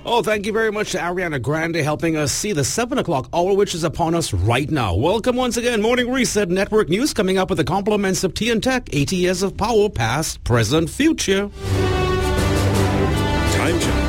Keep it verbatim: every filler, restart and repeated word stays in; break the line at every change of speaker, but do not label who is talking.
Oh, thank you very much to Ariana Grande helping us see the seven o'clock hour, which is upon us right now. Welcome once again. Morning Reset Network News coming up with the compliments of T N Tech. eighty years of power, past, present, future.
Time check.